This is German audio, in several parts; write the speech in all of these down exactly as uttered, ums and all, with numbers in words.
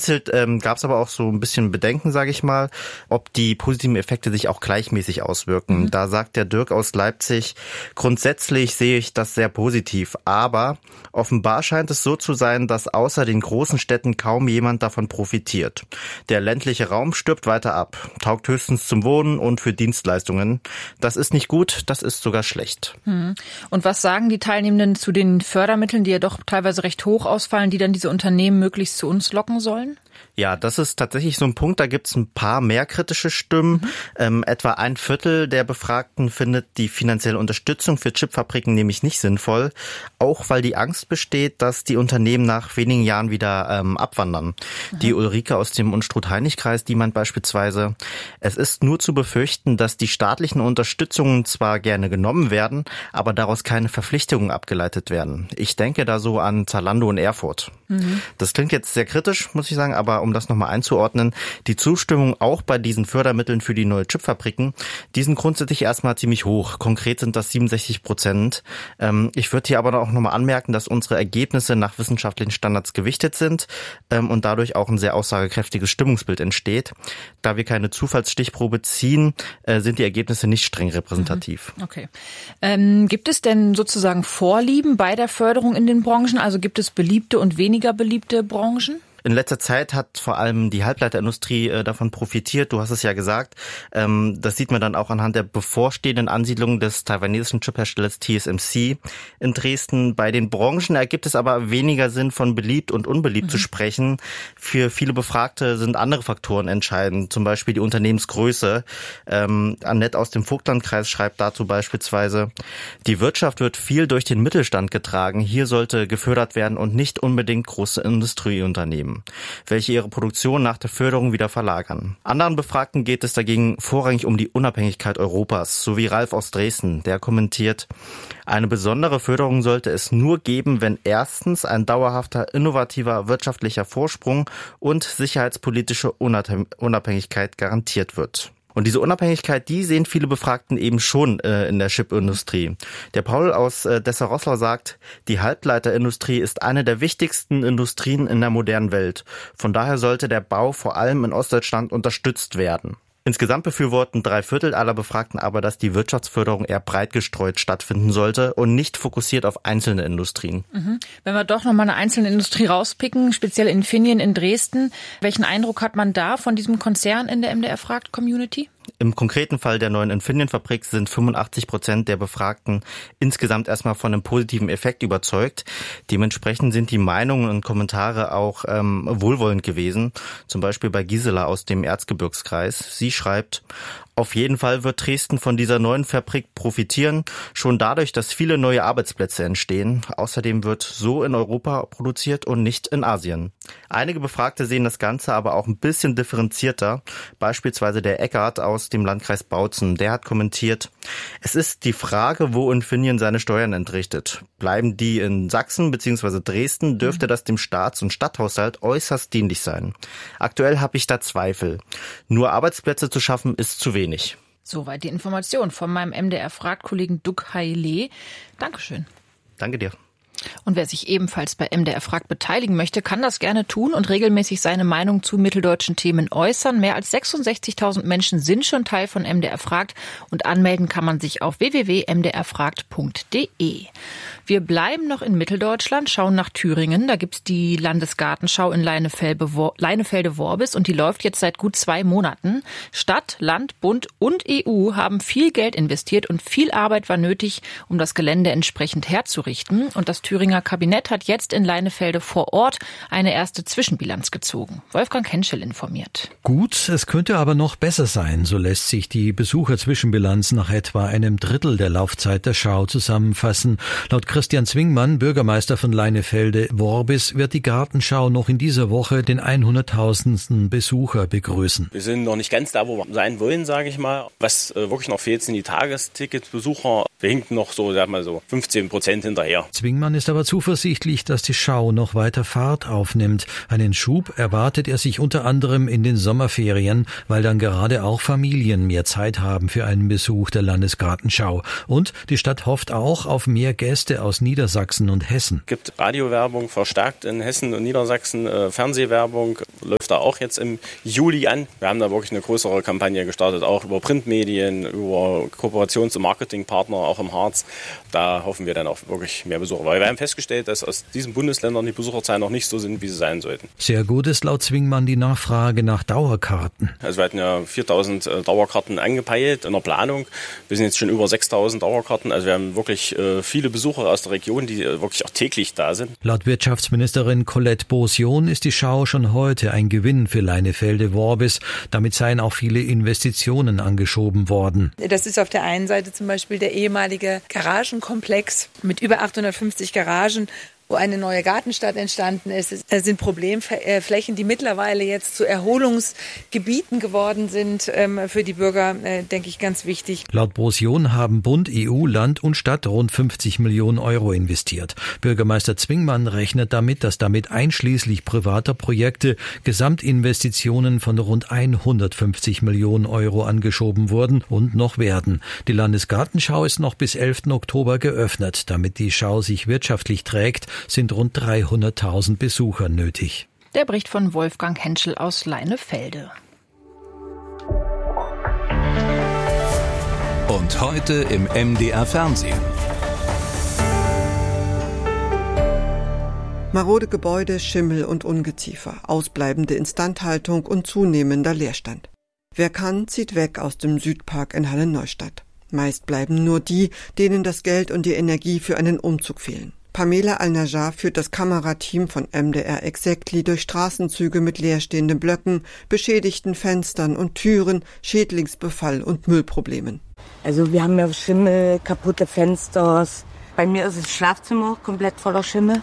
Vereinzelt ähm, gab es aber auch so ein bisschen Bedenken, sage ich mal, ob die positiven Effekte sich auch gleichmäßig auswirken. Mhm. Da sagt der Dirk aus Leipzig, grundsätzlich sehe ich das sehr positiv, aber offenbar scheint es so zu sein, dass außer den großen Städten kaum jemand davon profitiert. Der ländliche Raum stirbt weiter ab, taugt höchstens zum Wohnen und für Dienstleistungen. Das ist nicht gut, das ist sogar schlecht. Mhm. Und was sagen die Teilnehmenden zu den Fördermitteln, die ja doch teilweise recht hoch ausfallen, die dann diese Unternehmen möglichst zu uns locken sollen? Ja, das ist tatsächlich so ein Punkt, da gibt es ein paar mehr kritische Stimmen. Mhm. Ähm, etwa ein Viertel der Befragten findet die finanzielle Unterstützung für Chipfabriken nämlich nicht sinnvoll, auch weil die Angst besteht, dass die Unternehmen nach wenigen Jahren wieder ähm, abwandern. Mhm. Die Ulrike aus dem Unstrut-Heinig-Kreis, die meint beispielsweise, es ist nur zu befürchten, dass die staatlichen Unterstützungen zwar gerne genommen werden, aber daraus keine Verpflichtungen abgeleitet werden. Ich denke da so an Zalando und Erfurt. Mhm. Das klingt jetzt sehr kritisch, muss ich sagen, aber um das nochmal einzuordnen, die Zustimmung auch bei diesen Fördermitteln für die neuen Chipfabriken, die sind grundsätzlich erstmal ziemlich hoch. Konkret sind das siebenundsechzig Prozent. Ähm, ich würde hier aber auch nochmal anmerken, dass unsere Ergebnisse nach wissenschaftlichen Standards gewichtet sind ähm, und dadurch auch ein sehr aussagekräftiges Stimmungsbild entsteht. Da wir keine Zufallsstichprobe ziehen, äh, sind die Ergebnisse nicht streng repräsentativ. Okay. Ähm, gibt es denn sozusagen Vorlieben bei der Förderung in den Branchen? Also gibt es beliebte und weniger beliebte Branchen? In letzter Zeit hat vor allem die Halbleiterindustrie äh, davon profitiert. Du hast es ja gesagt. Ähm, das sieht man dann auch anhand der bevorstehenden Ansiedlung des taiwanesischen Chipherstellers T S M C in Dresden. Bei den Branchen ergibt es aber weniger Sinn, von beliebt und unbeliebt mhm. zu sprechen. Für viele Befragte sind andere Faktoren entscheidend, zum Beispiel die Unternehmensgröße. Ähm, Annette aus dem Vogtlandkreis schreibt dazu beispielsweise, die Wirtschaft wird viel durch den Mittelstand getragen. Hier sollte gefördert werden und nicht unbedingt große Industrieunternehmen, welche ihre Produktion nach der Förderung wieder verlagern. Anderen Befragten geht es dagegen vorrangig um die Unabhängigkeit Europas, so wie Ralf aus Dresden, der kommentiert, eine besondere Förderung sollte es nur geben, wenn erstens ein dauerhafter, innovativer wirtschaftlicher Vorsprung und sicherheitspolitische Unabhängigkeit garantiert wird. Und diese Unabhängigkeit, die sehen viele Befragten eben schon äh, in der Chipindustrie. Der Paul aus äh, Dessau-Rosslau sagt, die Halbleiterindustrie ist eine der wichtigsten Industrien in der modernen Welt. Von daher sollte der Bau vor allem in Ostdeutschland unterstützt werden. Insgesamt befürworten drei Viertel aller Befragten aber, dass die Wirtschaftsförderung eher breit gestreut stattfinden sollte und nicht fokussiert auf einzelne Industrien. Mhm. Wenn wir doch noch mal eine einzelne Industrie rauspicken, speziell Infineon in Dresden, welchen Eindruck hat man da von diesem Konzern in der M D R-Fragt-Community? Im konkreten Fall der neuen Infineon-Fabrik sind fünfundachtzig Prozent der Befragten insgesamt erstmal von einem positiven Effekt überzeugt. Dementsprechend sind die Meinungen und Kommentare auch ähm, wohlwollend gewesen. Zum Beispiel bei Gisela aus dem Erzgebirgskreis. Sie schreibt, auf jeden Fall wird Dresden von dieser neuen Fabrik profitieren, schon dadurch, dass viele neue Arbeitsplätze entstehen. Außerdem wird so in Europa produziert und nicht in Asien. Einige Befragte sehen das Ganze aber auch ein bisschen differenzierter. Beispielsweise der Eckart aus dem Landkreis Bautzen. Der hat kommentiert, es ist die Frage, wo Infineon seine Steuern entrichtet. Bleiben die in Sachsen bzw. Dresden, dürfte das dem Staats- und Stadthaushalt äußerst dienlich sein. Aktuell habe ich da Zweifel. Nur Arbeitsplätze zu schaffen, ist zu wenig. Soweit die Information von meinem M D R-Fragt-Kollegen Duc Haile. Dankeschön. Danke dir. Und wer sich ebenfalls bei M D R Fragt beteiligen möchte, kann das gerne tun und regelmäßig seine Meinung zu mitteldeutschen Themen äußern. Mehr als sechsundsechzigtausend Menschen sind schon Teil von M D R Fragt und anmelden kann man sich auf w w w punkt m d r fragt punkt d e. Wir bleiben noch in Mitteldeutschland, schauen nach Thüringen. Da gibt's die Landesgartenschau in Leinefelde-Worbis und die läuft jetzt seit gut zwei Monaten. Stadt, Land, Bund und E U haben viel Geld investiert und viel Arbeit war nötig, um das Gelände entsprechend herzurichten. Und das Thüringer Kabinett hat jetzt in Leinefelde vor Ort eine erste Zwischenbilanz gezogen. Wolfgang Henschel informiert. Gut, es könnte aber noch besser sein, so lässt sich die Besucherzwischenbilanz nach etwa einem Drittel der Laufzeit der Schau zusammenfassen. Laut Christian Zwingmann, Bürgermeister von Leinefelde-Worbis, wird die Gartenschau noch in dieser Woche den hunderttausendsten Besucher begrüßen. Wir sind noch nicht ganz da, wo wir sein wollen, sage ich mal. Was äh, wirklich noch fehlt, sind die Tagesticketbesucher. Wir hinken noch so, sag mal so, fünfzehn Prozent hinterher. Zwingmann ist aber zuversichtlich, dass die Schau noch weiter Fahrt aufnimmt. Einen Schub erwartet er sich unter anderem in den Sommerferien, weil dann gerade auch Familien mehr Zeit haben für einen Besuch der Landesgartenschau. Und die Stadt hofft auch auf mehr Gäste aus Niedersachsen und Hessen. Es gibt Radiowerbung verstärkt in Hessen und Niedersachsen, äh, Fernsehwerbung läuft da auch jetzt im Juli an. Wir haben da wirklich eine größere Kampagne gestartet, auch über Printmedien, über Kooperations- und Marketingpartner, auch im Harz. Da hoffen wir dann auch wirklich mehr Besucher. Weil wir haben festgestellt, dass aus diesen Bundesländern die Besucherzahlen noch nicht so sind, wie sie sein sollten. Sehr gut ist laut Zwingmann die Nachfrage nach Dauerkarten. Also wir hatten ja viertausend Dauerkarten angepeilt in der Planung. Wir sind jetzt schon über sechstausend Dauerkarten. Also wir haben wirklich äh, viele Besucher aus der Region, die äh, wirklich auch täglich da sind. Laut Wirtschaftsministerin Colette Beausion ist die Schau schon heute ein Gewinn für Leinefelde-Worbis. Damit seien auch viele Investitionen angeschoben worden. Das ist auf der einen Seite zum Beispiel der ehemalige Garagenkomplex mit über achthundertfünfzig Garagen, wo eine neue Gartenstadt entstanden ist. Es sind Problemflächen, die mittlerweile jetzt zu Erholungsgebieten geworden sind. Für die Bürger, denke ich, ganz wichtig. Laut Beausion haben Bund, E U, Land und Stadt rund fünfzig Millionen Euro investiert. Bürgermeister Zwingmann rechnet damit, dass damit einschließlich privater Projekte Gesamtinvestitionen von rund hundertfünfzig Millionen Euro angeschoben wurden und noch werden. Die Landesgartenschau ist noch bis elften Oktober geöffnet. Damit die Schau sich wirtschaftlich trägt, sind rund dreihunderttausend Besucher nötig. Der Bericht von Wolfgang Henschel aus Leinefelde. Und heute im M D R Fernsehen. Marode Gebäude, Schimmel und Ungeziefer, ausbleibende Instandhaltung und zunehmender Leerstand. Wer kann, zieht weg aus dem Südpark in Halle-Neustadt. Meist bleiben nur die, denen das Geld und die Energie für einen Umzug fehlen. Pamela Al-Najjar führt das Kamerateam von M D R Exactly durch Straßenzüge mit leerstehenden Blöcken, beschädigten Fenstern und Türen, Schädlingsbefall und Müllproblemen. Also wir haben ja Schimmel, kaputte Fenster. Bei mir ist das Schlafzimmer komplett voller Schimmel.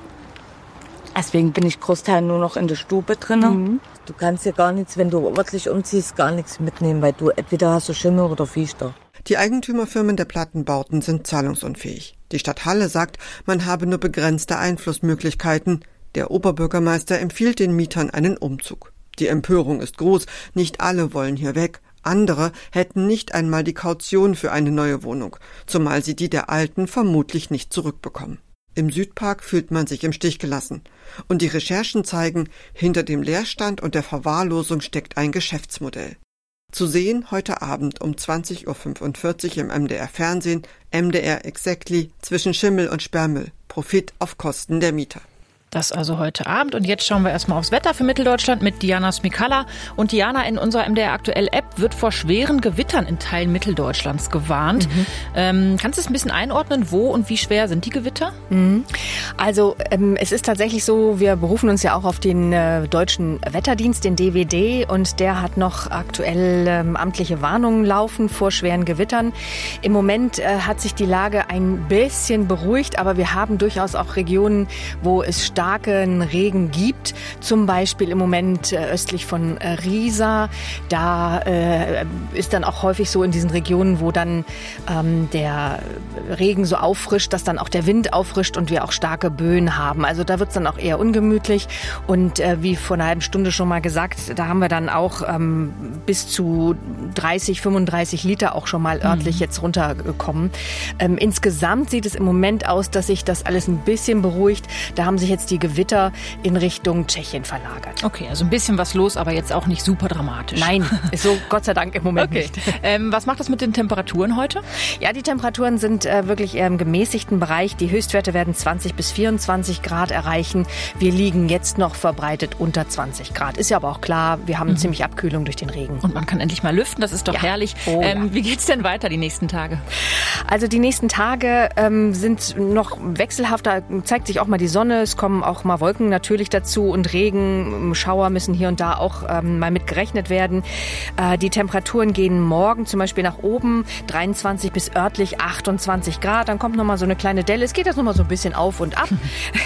Deswegen bin ich großteil nur noch in der Stube drin. Mhm. Du kannst ja gar nichts, wenn du örtlich umziehst, gar nichts mitnehmen, weil du entweder hast du Schimmel oder Viecher. Die Eigentümerfirmen der Plattenbauten sind zahlungsunfähig. Die Stadt Halle sagt, man habe nur begrenzte Einflussmöglichkeiten. Der Oberbürgermeister empfiehlt den Mietern einen Umzug. Die Empörung ist groß, nicht alle wollen hier weg. Andere hätten nicht einmal die Kaution für eine neue Wohnung, zumal sie die der alten vermutlich nicht zurückbekommen. Im Südpark fühlt man sich im Stich gelassen. Und die Recherchen zeigen, hinter dem Leerstand und der Verwahrlosung steckt ein Geschäftsmodell. Zu sehen heute Abend um zwanzig Uhr fünfundvierzig im M D R Fernsehen, M D R Exactly, zwischen Schimmel und Sperrmüll. Profit auf Kosten der Mieter. Das also heute Abend. Und jetzt schauen wir erstmal aufs Wetter für Mitteldeutschland mit Diana Smikalla. Und Diana, in unserer M D R Aktuell App wird vor schweren Gewittern in Teilen Mitteldeutschlands gewarnt. Mhm. Ähm, kannst du es ein bisschen einordnen, wo und wie schwer sind die Gewitter? Mhm. Also ähm, es ist tatsächlich so, wir berufen uns ja auch auf den äh, deutschen Wetterdienst, den D W D, und der hat noch aktuell ähm, amtliche Warnungen laufen vor schweren Gewittern. Im Moment äh, hat sich die Lage ein bisschen beruhigt, aber wir haben durchaus auch Regionen, wo es starken Regen gibt, zum Beispiel im Moment äh, östlich von äh, Riesa. Da äh, ist dann auch häufig so in diesen Regionen, wo dann ähm, der Regen so auffrischt, dass dann auch der Wind auffrischt und wir auch starke Böen haben. Also da wird es dann auch eher ungemütlich. Und äh, wie vor einer halben Stunde schon mal gesagt, da haben wir dann auch ähm, bis zu dreißig, fünfunddreißig Liter auch schon mal örtlich mhm. jetzt runtergekommen. Ähm, insgesamt sieht es im Moment aus, dass sich das alles ein bisschen beruhigt. Da haben sich jetzt die Gewitter in Richtung Tschechien verlagert. Okay, also ein bisschen was los, aber jetzt auch nicht super dramatisch. Nein, ist so Gott sei Dank im Moment okay. nicht. Ähm, was macht das mit den Temperaturen heute? Ja, die Temperaturen sind äh, wirklich eher im gemäßigten Bereich. Die Höchstwerte werden zwanzig bis vierundzwanzig Grad erreichen. Wir liegen jetzt noch verbreitet unter zwanzig Grad. Ist ja aber auch klar, wir haben mhm. ziemlich Abkühlung durch den Regen. Und man kann endlich mal lüften, das ist doch ja. herrlich. Oh, ähm, ja. Wie geht's denn weiter die nächsten Tage? Also die nächsten Tage ähm, sind noch wechselhaft. Da zeigt sich auch mal die Sonne. Es kommen auch mal Wolken natürlich dazu und Regen, Schauer müssen hier und da auch ähm, mal mit gerechnet werden. Äh, die Temperaturen gehen morgen zum Beispiel nach oben, dreiundzwanzig bis örtlich achtundzwanzig Grad. Dann kommt noch mal so eine kleine Delle. Es geht jetzt noch mal so ein bisschen auf und ab.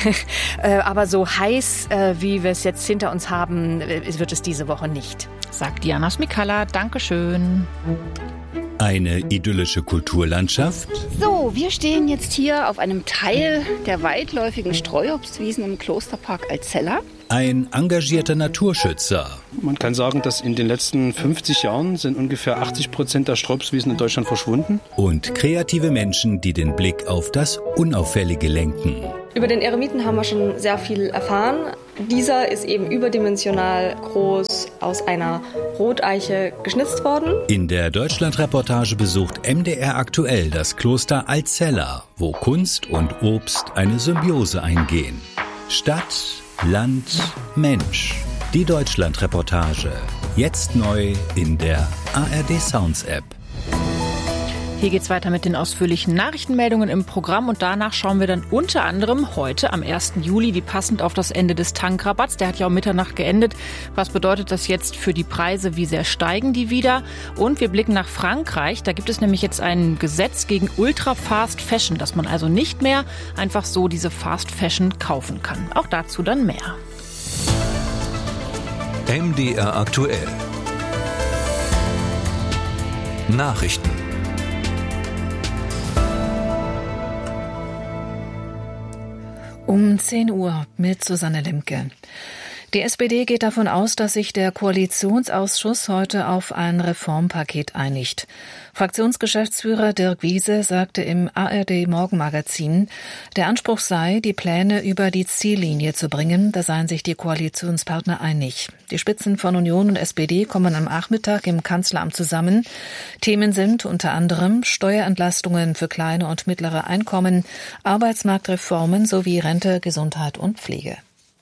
äh, aber so heiß, äh, wie wir es jetzt hinter uns haben, äh, wird es diese Woche nicht. Sagt Diana Smikalla. Dankeschön. Eine idyllische Kulturlandschaft? So, wir stehen jetzt hier auf einem Teil der weitläufigen Streuobstwiesen im Klosterpark Alzella. Ein engagierter Naturschützer. Man kann sagen, dass in den letzten fünfzig Jahren sind ungefähr achtzig Prozent der Streuobstwiesen in Deutschland verschwunden. Und kreative Menschen, die den Blick auf das Unauffällige lenken. Über den Eremiten haben wir schon sehr viel erfahren. Dieser ist eben überdimensional groß aus einer Roteiche geschnitzt worden. In der Deutschlandreportage besucht M D R aktuell das Kloster Alzella, wo Kunst und Obst eine Symbiose eingehen. Stadt, Land, Mensch. Die Deutschlandreportage. Jetzt neu in der A R D Sounds App. Hier geht's weiter mit den ausführlichen Nachrichtenmeldungen im Programm und danach schauen wir dann unter anderem heute am ersten Juli, wie passend auf das Ende des Tankrabatts. Der hat ja um Mitternacht geendet. Was bedeutet das jetzt für die Preise? Wie sehr steigen die wieder? Und wir blicken nach Frankreich. Da gibt es nämlich jetzt ein Gesetz gegen Ultra-Fast Fashion, dass man also nicht mehr einfach so diese Fast Fashion kaufen kann. Auch dazu dann mehr. M D R aktuell. Nachrichten. Um zehn Uhr mit Susanne Lemke. Die S P D geht davon aus, dass sich der Koalitionsausschuss heute auf ein Reformpaket einigt. Fraktionsgeschäftsführer Dirk Wiese sagte im A R D-Morgenmagazin, der Anspruch sei, die Pläne über die Ziellinie zu bringen. Da seien sich die Koalitionspartner einig. Die Spitzen von Union und S P D kommen am Nachmittag im Kanzleramt zusammen. Themen sind unter anderem Steuerentlastungen für kleine und mittlere Einkommen, Arbeitsmarktreformen sowie Rente, Gesundheit und Pflege.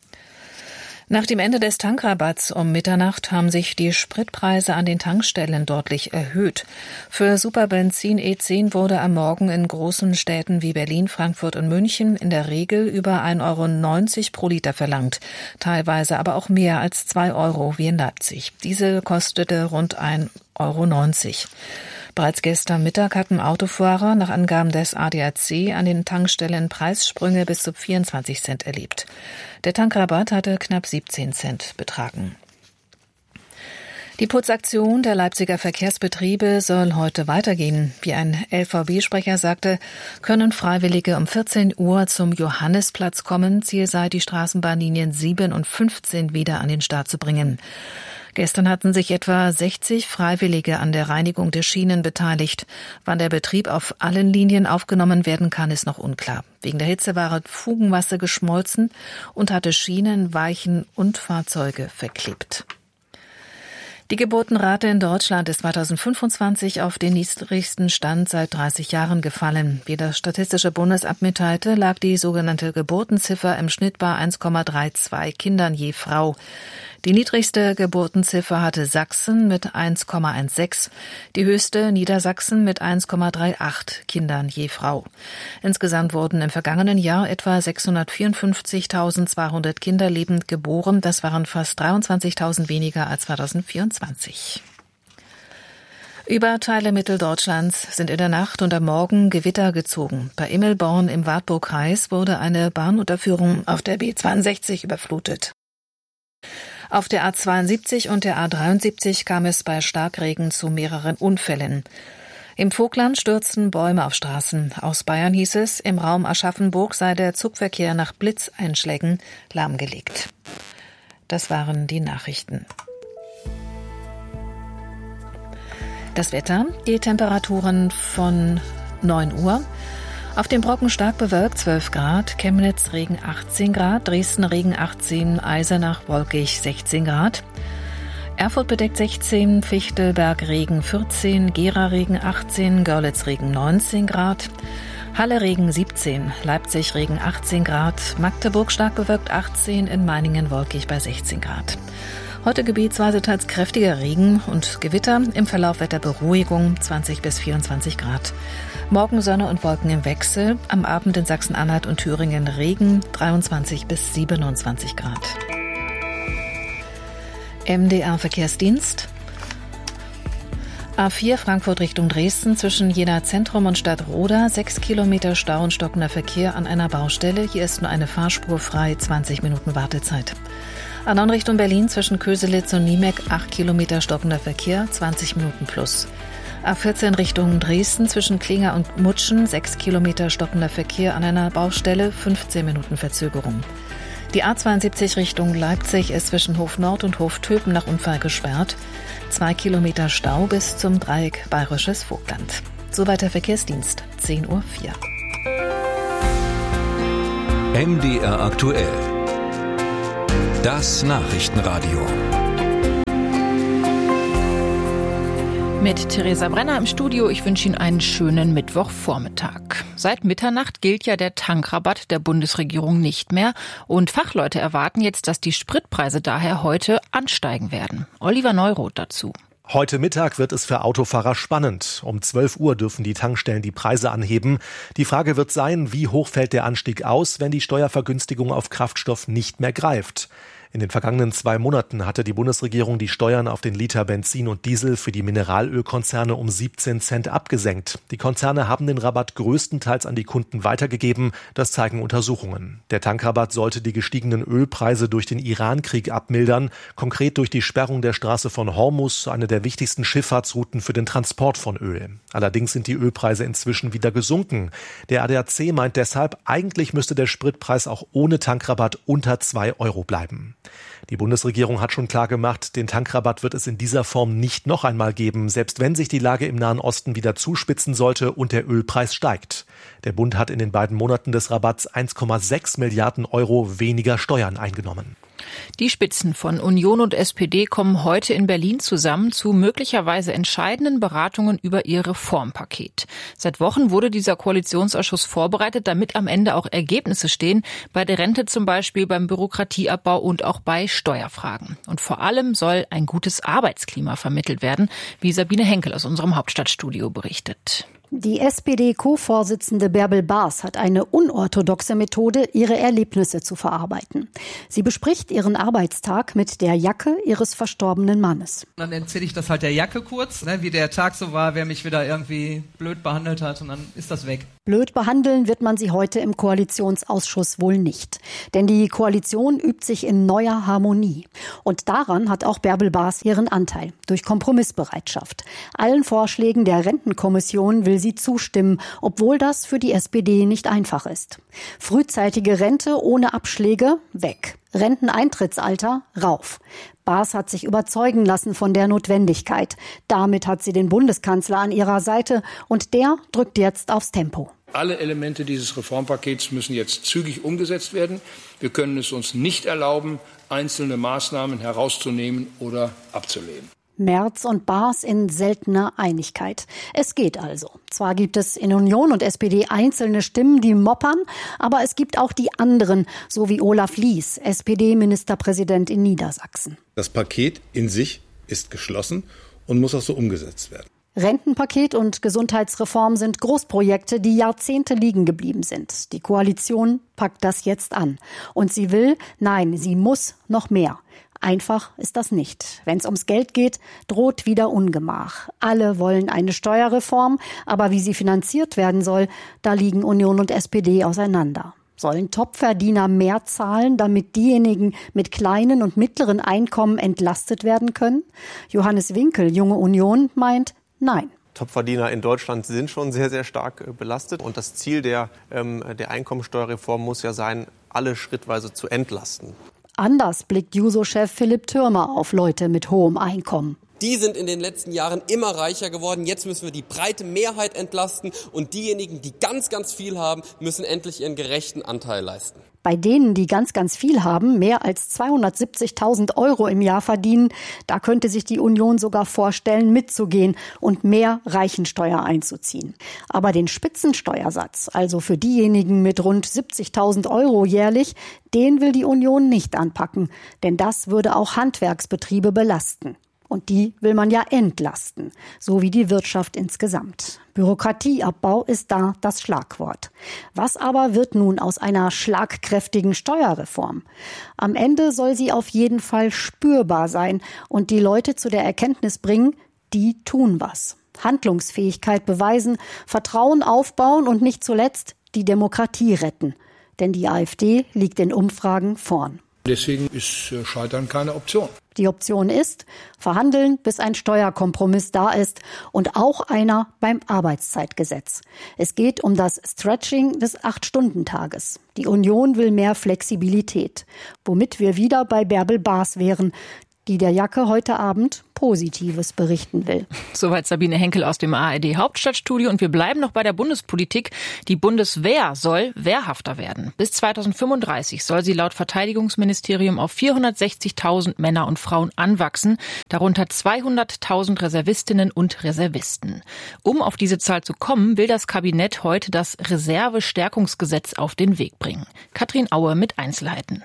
Nach dem Ende des Tankrabatts um Mitternacht haben sich die Spritpreise an den Tankstellen deutlich erhöht. Für Superbenzin E zehn wurde am Morgen in großen Städten wie Berlin, Frankfurt und München in der Regel über ein Euro neunzig pro Liter verlangt, teilweise aber auch mehr als zwei Euro wie in Leipzig. Diesel kostete rund ein Euro neunzig. Bereits gestern Mittag hatten Autofahrer nach Angaben des A D A C an den Tankstellen Preissprünge bis zu vierundzwanzig Cent erlebt. Der Tankrabatt hatte knapp siebzehn Cent betragen. Die Putzaktion der Leipziger Verkehrsbetriebe soll heute weitergehen. Wie ein L V B-Sprecher sagte, können Freiwillige um vierzehn Uhr zum Johannisplatz kommen. Ziel sei, die Straßenbahnlinien sieben und fünfzehn wieder an den Start zu bringen. Gestern hatten sich etwa sechzig Freiwillige an der Reinigung der Schienen beteiligt. Wann der Betrieb auf allen Linien aufgenommen werden kann, ist noch unklar. Wegen der Hitze war Fugenmasse geschmolzen und hatte Schienen, Weichen und Fahrzeuge verklebt. Die Geburtenrate in Deutschland ist zweitausendfünfundzwanzig auf den niedrigsten Stand seit dreißig Jahren gefallen. Wie das Statistische Bundesamt mitteilte, lag die sogenannte Geburtenziffer im Schnitt bei eins Komma zweiunddreißig Kindern je Frau. Die niedrigste Geburtenziffer hatte Sachsen mit eins Komma sechzehn, die höchste Niedersachsen mit eins Komma achtunddreißig Kindern je Frau. Insgesamt wurden im vergangenen Jahr etwa sechshundertvierundfünfzigtausendzweihundert Kinder lebend geboren. Das waren fast dreiundzwanzigtausend weniger als zweitausendvierundzwanzig. Über Teile Mitteldeutschlands sind in der Nacht und am Morgen Gewitter gezogen. Bei Immelborn im Wartburgkreis wurde eine Bahnunterführung auf der B zweiundsechzig überflutet. Auf der A zweiundsiebzig und der A dreiundsiebzig kam es bei Starkregen zu mehreren Unfällen. Im Vogtland stürzten Bäume auf Straßen. Aus Bayern hieß es, im Raum Aschaffenburg sei der Zugverkehr nach Blitzeinschlägen lahmgelegt. Das waren die Nachrichten. Das Wetter, die Temperaturen von neun Uhr. Auf dem Brocken stark bewölkt zwölf Grad, Chemnitz Regen achtzehn Grad, Dresden Regen achtzehn, Eisenach wolkig sechzehn Grad, Erfurt bedeckt sechzehn, Fichtelberg Regen vierzehn, Gera Regen achtzehn, Görlitz Regen neunzehn Grad, Halle Regen siebzehn, Leipzig Regen achtzehn Grad, Magdeburg stark bewölkt achtzehn, in Meiningen wolkig bei sechzehn Grad. Heute gebietsweise teils kräftiger Regen und Gewitter, im Verlauf Wetterberuhigung zwanzig bis vierundzwanzig Grad. Morgen Sonne und Wolken im Wechsel, am Abend in Sachsen-Anhalt und Thüringen Regen dreiundzwanzig bis siebenundzwanzig Grad. M D R Verkehrsdienst. A vier Frankfurt Richtung Dresden zwischen Jena Zentrum und Stadtroda, sechs Kilometer Stau und stockender Verkehr an einer Baustelle. Hier ist nur eine Fahrspur frei, zwanzig Minuten Wartezeit. A neun Richtung Berlin zwischen Köselitz und Niemek, acht Kilometer stockender Verkehr, zwanzig Minuten plus. A vierzehn Richtung Dresden zwischen Klinger und Mutschen, sechs Kilometer stockender Verkehr an einer Baustelle, fünfzehn Minuten Verzögerung. Die A zweiundsiebzig Richtung Leipzig ist zwischen Hof Nord und Hof Töpen nach Unfall gesperrt. Zwei Kilometer Stau bis zum Dreieck Bayerisches Vogtland. Soweit der Verkehrsdienst, zehn Uhr vier. M D R aktuell. Das Nachrichtenradio. Mit Theresa Brenner im Studio. Ich wünsche Ihnen einen schönen Mittwochvormittag. Seit Mitternacht gilt ja der Tankrabatt der Bundesregierung nicht mehr. Und Fachleute erwarten jetzt, dass die Spritpreise daher heute ansteigen werden. Oliver Neuroth dazu. Heute Mittag wird es für Autofahrer spannend. Um zwölf Uhr dürfen die Tankstellen die Preise anheben. Die Frage wird sein, wie hoch fällt der Anstieg aus, wenn die Steuervergünstigung auf Kraftstoff nicht mehr greift. In den vergangenen zwei Monaten hatte die Bundesregierung die Steuern auf den Liter Benzin und Diesel für die Mineralölkonzerne um siebzehn Cent abgesenkt. Die Konzerne haben den Rabatt größtenteils an die Kunden weitergegeben, das zeigen Untersuchungen. Der Tankrabatt sollte die gestiegenen Ölpreise durch den Iran-Krieg abmildern, konkret durch die Sperrung der Straße von Hormuz, eine der wichtigsten Schifffahrtsrouten für den Transport von Öl. Allerdings sind die Ölpreise inzwischen wieder gesunken. Der A D A C meint deshalb, eigentlich müsste der Spritpreis auch ohne Tankrabatt unter zwei Euro bleiben. Die Bundesregierung hat schon klargemacht, den Tankrabatt wird es in dieser Form nicht noch einmal geben, selbst wenn sich die Lage im Nahen Osten wieder zuspitzen sollte und der Ölpreis steigt. Der Bund hat in den beiden Monaten des Rabatts eins Komma sechs Milliarden Euro weniger Steuern eingenommen. Die Spitzen von Union und S P D kommen heute in Berlin zusammen zu möglicherweise entscheidenden Beratungen über ihr Reformpaket. Seit Wochen wurde dieser Koalitionsausschuss vorbereitet, damit am Ende auch Ergebnisse stehen, bei der Rente zum Beispiel, beim Bürokratieabbau und auch bei Steuerfragen. Und vor allem soll ein gutes Arbeitsklima vermittelt werden, wie Sabine Henkel aus unserem Hauptstadtstudio berichtet. Die S P D-Co-Vorsitzende Bärbel Baas hat eine unorthodoxe Methode, ihre Erlebnisse zu verarbeiten. Sie bespricht ihren Arbeitstag mit der Jacke ihres verstorbenen Mannes. Dann erzähle ich das halt der Jacke kurz, ne, wie der Tag so war, wer mich wieder irgendwie blöd behandelt hat, und dann ist das weg. Blöd behandeln wird man sie heute im Koalitionsausschuss wohl nicht. Denn die Koalition übt sich in neuer Harmonie. Und daran hat auch Bärbel Baas ihren Anteil, durch Kompromissbereitschaft. Allen Vorschlägen der Rentenkommission will sie zustimmen, obwohl das für die S P D nicht einfach ist. Frühzeitige Rente ohne Abschläge, weg. Renteneintrittsalter, rauf. Baas hat sich überzeugen lassen von der Notwendigkeit. Damit hat sie den Bundeskanzler an ihrer Seite und der drückt jetzt aufs Tempo. Alle Elemente dieses Reformpakets müssen jetzt zügig umgesetzt werden. Wir können es uns nicht erlauben, einzelne Maßnahmen herauszunehmen oder abzulehnen. Merz und Baas in seltener Einigkeit. Es geht also. Zwar gibt es in Union und S P D einzelne Stimmen, die moppern, aber es gibt auch die anderen, so wie Olaf Lies, S P D-Ministerpräsident in Niedersachsen. Das Paket in sich ist geschlossen und muss auch so umgesetzt werden. Rentenpaket und Gesundheitsreform sind Großprojekte, die Jahrzehnte liegen geblieben sind. Die Koalition packt das jetzt an. Und sie will, nein, sie muss noch mehr. Einfach ist das nicht. Wenn es ums Geld geht, droht wieder Ungemach. Alle wollen eine Steuerreform, aber wie sie finanziert werden soll, da liegen Union und S P D auseinander. Sollen Topverdiener mehr zahlen, damit diejenigen mit kleinen und mittleren Einkommen entlastet werden können? Johannes Winkel, Junge Union, meint nein. Topverdiener in Deutschland sind schon sehr, sehr stark belastet. Und das Ziel der, ähm, der Einkommensteuerreform muss ja sein, alle schrittweise zu entlasten. Anders blickt Juso-Chef Philipp Thürmer auf Leute mit hohem Einkommen. Die sind in den letzten Jahren immer reicher geworden. Jetzt müssen wir die breite Mehrheit entlasten. Und diejenigen, die ganz, ganz viel haben, müssen endlich ihren gerechten Anteil leisten. Bei denen, die ganz, ganz viel haben, mehr als zweihundertsiebzigtausend Euro im Jahr verdienen, da könnte sich die Union sogar vorstellen, mitzugehen und mehr Reichensteuer einzuziehen. Aber den Spitzensteuersatz, also für diejenigen mit rund siebzigtausend Euro jährlich, den will die Union nicht anpacken, denn das würde auch Handwerksbetriebe belasten. Und die will man ja entlasten, so wie die Wirtschaft insgesamt. Bürokratieabbau ist da das Schlagwort. Was aber wird nun aus einer schlagkräftigen Steuerreform? Am Ende soll sie auf jeden Fall spürbar sein und die Leute zu der Erkenntnis bringen, die tun was. Handlungsfähigkeit beweisen, Vertrauen aufbauen und nicht zuletzt die Demokratie retten. Denn die AfD liegt in Umfragen vorn. Deswegen ist Scheitern keine Option. Die Option ist, verhandeln, bis ein Steuerkompromiss da ist und auch einer beim Arbeitszeitgesetz. Es geht um das Stretching des Acht-Stunden-Tages. Die Union will mehr Flexibilität, womit wir wieder bei Bärbel Baas wären, die der Jacke heute Abend Positives berichten will. Soweit Sabine Henkel aus dem A R D Hauptstadtstudio. Und wir bleiben noch bei der Bundespolitik. Die Bundeswehr soll wehrhafter werden. Bis zweitausendfünfunddreißig soll sie laut Verteidigungsministerium auf vierhundertsechzigtausend Männer und Frauen anwachsen, darunter zweihunderttausend Reservistinnen und Reservisten. Um auf diese Zahl zu kommen, will das Kabinett heute das Reservestärkungsgesetz auf den Weg bringen. Katrin Aue mit Einzelheiten.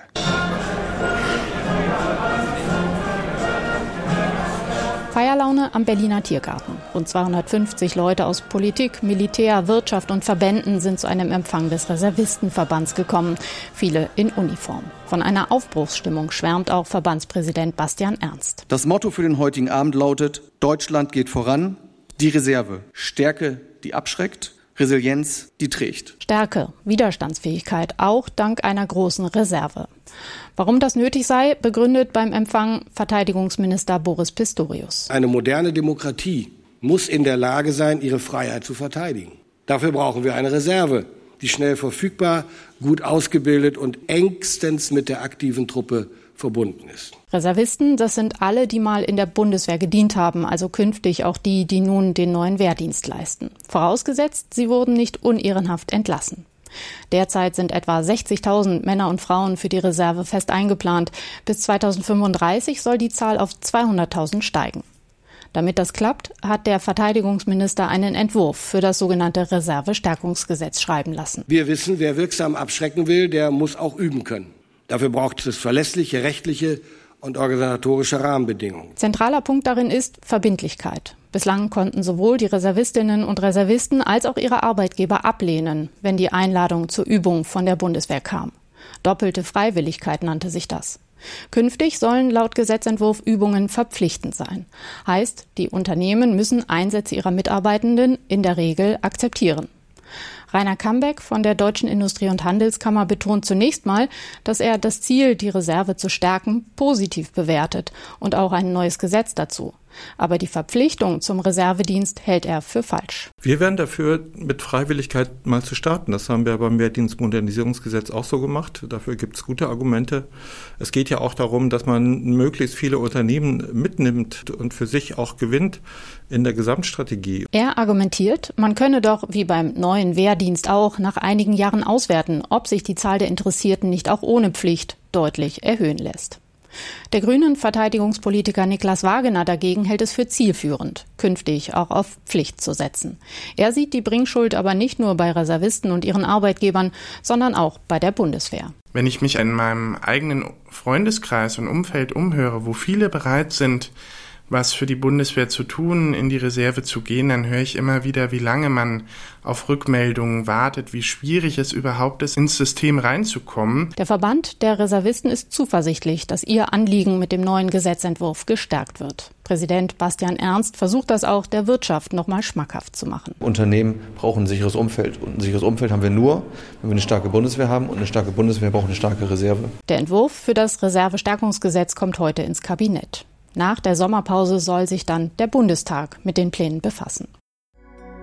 Feierlaune am Berliner Tiergarten. Rund zweihundertfünfzig Leute aus Politik, Militär, Wirtschaft und Verbänden sind zu einem Empfang des Reservistenverbands gekommen. Viele in Uniform. Von einer Aufbruchsstimmung schwärmt auch Verbandspräsident Bastian Ernst. Das Motto für den heutigen Abend lautet: Deutschland geht voran, die Reserve. Stärke, die abschreckt, Resilienz, die trägt. Stärke, Widerstandsfähigkeit, auch dank einer großen Reserve. Warum das nötig sei, begründet beim Empfang Verteidigungsminister Boris Pistorius. Eine moderne Demokratie muss in der Lage sein, ihre Freiheit zu verteidigen. Dafür brauchen wir eine Reserve, die schnell verfügbar, gut ausgebildet und engstens mit der aktiven Truppe verbunden ist. Reservisten, das sind alle, die mal in der Bundeswehr gedient haben, also künftig auch die, die nun den neuen Wehrdienst leisten. Vorausgesetzt, sie wurden nicht unehrenhaft entlassen. Derzeit sind etwa sechzigtausend Männer und Frauen für die Reserve fest eingeplant. Bis zweitausendfünfunddreißig soll die Zahl auf zweihunderttausend steigen. Damit das klappt, hat der Verteidigungsminister einen Entwurf für das sogenannte Reservestärkungsgesetz schreiben lassen. Wir wissen, wer wirksam abschrecken will, der muss auch üben können. Dafür braucht es verlässliche rechtliche und organisatorische Rahmenbedingungen. Zentraler Punkt darin ist Verbindlichkeit. Bislang konnten sowohl die Reservistinnen und Reservisten als auch ihre Arbeitgeber ablehnen, wenn die Einladung zur Übung von der Bundeswehr kam. Doppelte Freiwilligkeit nannte sich das. Künftig sollen laut Gesetzentwurf Übungen verpflichtend sein. Heißt, die Unternehmen müssen Einsätze ihrer Mitarbeitenden in der Regel akzeptieren. Rainer Kambeck von der Deutschen Industrie- und Handelskammer betont zunächst mal, dass er das Ziel, die Reserve zu stärken, positiv bewertet und auch ein neues Gesetz dazu. Aber die Verpflichtung zum Reservedienst hält er für falsch. Wir wären dafür, mit Freiwilligkeit mal zu starten. Das haben wir beim Wehrdienstmodernisierungsgesetz auch so gemacht. Dafür gibt es gute Argumente. Es geht ja auch darum, dass man möglichst viele Unternehmen mitnimmt und für sich auch gewinnt in der Gesamtstrategie. Er argumentiert, man könne doch, wie beim neuen Wehrdienst auch, nach einigen Jahren auswerten, ob sich die Zahl der Interessierten nicht auch ohne Pflicht deutlich erhöhen lässt. Der grünen Verteidigungspolitiker Niklas Wagener dagegen hält es für zielführend, künftig auch auf Pflicht zu setzen. Er sieht die Bringschuld aber nicht nur bei Reservisten und ihren Arbeitgebern, sondern auch bei der Bundeswehr. Wenn ich mich in meinem eigenen Freundeskreis und Umfeld umhöre, wo viele bereit sind, was für die Bundeswehr zu tun, in die Reserve zu gehen, dann höre ich immer wieder, wie lange man auf Rückmeldungen wartet, wie schwierig es überhaupt ist, ins System reinzukommen. Der Verband der Reservisten ist zuversichtlich, dass ihr Anliegen mit dem neuen Gesetzentwurf gestärkt wird. Präsident Bastian Ernst versucht das auch der Wirtschaft noch mal schmackhaft zu machen. Unternehmen brauchen ein sicheres Umfeld. Und ein sicheres Umfeld haben wir nur, wenn wir eine starke Bundeswehr haben. Und eine starke Bundeswehr braucht eine starke Reserve. Der Entwurf für das Reservestärkungsgesetz kommt heute ins Kabinett. Nach der Sommerpause soll sich dann der Bundestag mit den Plänen befassen.